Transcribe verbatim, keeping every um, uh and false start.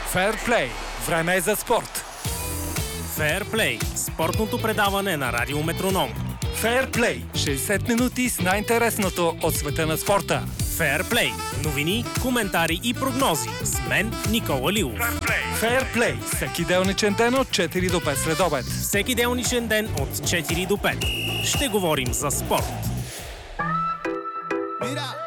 Фейрплей. Време е за спорт. Фейрплей. Спортното предаване на Радио Метроном. Фейрплей. шейсет минути с най-интересното от света на спорта. Фейрплей. Новини, коментари и прогнози. С мен Никола Лилов. Фейрплей. Всеки делничен ден от четири до пет следобед. Всеки делничен ден от четири до пет. Ще говорим за спорт. Mira.